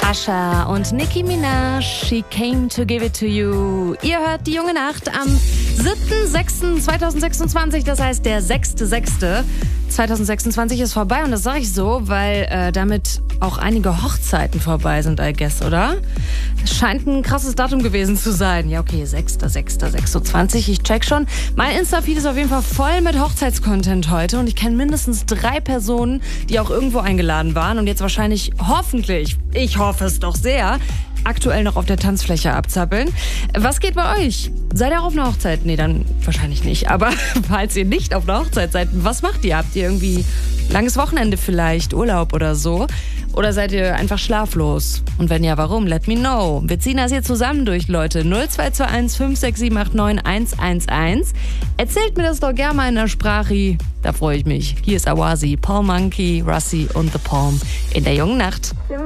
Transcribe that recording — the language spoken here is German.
Usher und Nicki Minaj, She Came to Give It to You. Ihr hört die junge Nacht am 7.6.2026, das heißt der 6.6.2026 ist vorbei und das sage ich so, weil damit auch einige Hochzeiten vorbei sind, I guess, oder? Es scheint ein krasses Datum gewesen zu sein. Ja, okay, 6.6.26, ich check schon. Mein Insta-Feed ist auf jeden Fall voll mit Hochzeitscontent heute und ich kenne mindestens 3 Personen, die auch irgendwo eingeladen waren und jetzt wahrscheinlich, hoffentlich, ich hoffe es doch sehr, aktuell noch auf der Tanzfläche abzappeln. Was geht bei euch? Seid ihr auch auf einer Hochzeit? Nee, dann wahrscheinlich nicht. Aber falls ihr nicht auf einer Hochzeit seid, was macht ihr? Habt ihr irgendwie langes Wochenende vielleicht, Urlaub oder so? Oder seid ihr einfach schlaflos? Und wenn ja, warum? Let me know. Wir ziehen das hier zusammen durch, Leute. 0221 56789 111. Erzählt mir das doch gerne mal in der Sprache. Da freue ich mich. Hier ist Awazi, Paul Monkey, Russi und The Palm in der jungen Nacht.